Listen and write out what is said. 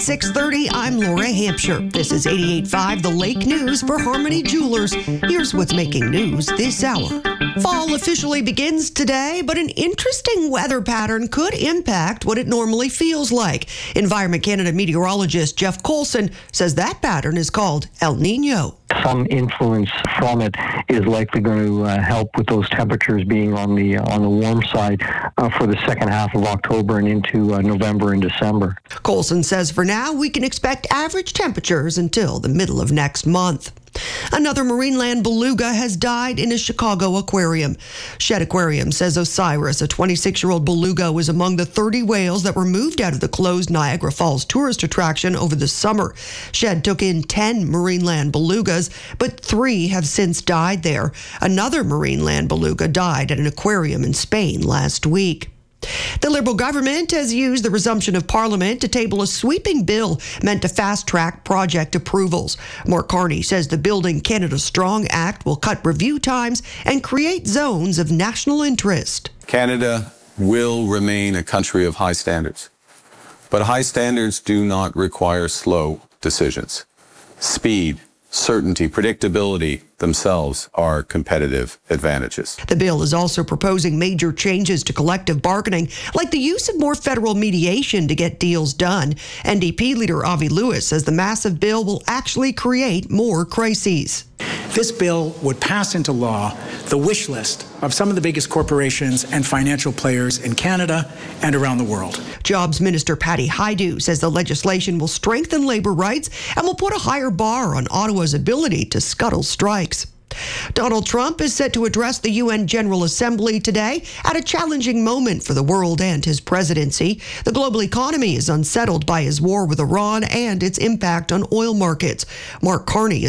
6:30, I'm Laura Hampshire. This is 88.5 The Lake News for Harmony Jewelers. Here's what's making news this hour. Fall officially begins today, but an interesting weather pattern could impact what it normally feels like. Environment Canada meteorologist Jeff Colson says that pattern is called El Nino. Some influence from it is likely going to help with those temperatures being on the warm side for the second half of October and into November and December. Colson says for now we can expect average temperatures until the middle of next month. Another Marineland beluga has died in a Chicago aquarium. Shedd Aquarium says Osiris, a 26-year-old beluga, was among the 30 whales that were moved out of the closed Niagara Falls tourist attraction over the summer. Shedd took in 10 Marineland belugas, but 3 have since died there. Another Marineland beluga died at an aquarium in Spain last week. The Liberal government has used the resumption of Parliament to table a sweeping bill meant to fast-track project approvals. Mark Carney says the Building Canada Strong Act will cut review times and create zones of national interest. Canada will remain a country of high standards, but high standards do not require slow decisions. Speed, certainty, predictability themselves are competitive advantages. The bill is also proposing major changes to collective bargaining, like the use of more federal mediation to get deals done. NDP leader Avi Lewis says the massive bill will actually create more crises. This bill would pass into law the wish list of some of the biggest corporations and financial players in Canada and around the world. Jobs Minister Patty Hajdu says the legislation will strengthen labor rights and will put a higher bar on Ottawa's ability to scuttle strikes. Donald Trump is set to address the UN General Assembly today at a challenging moment for the world and his presidency. The global economy is unsettled by his war with Iran and its impact on oil markets. Mark Carney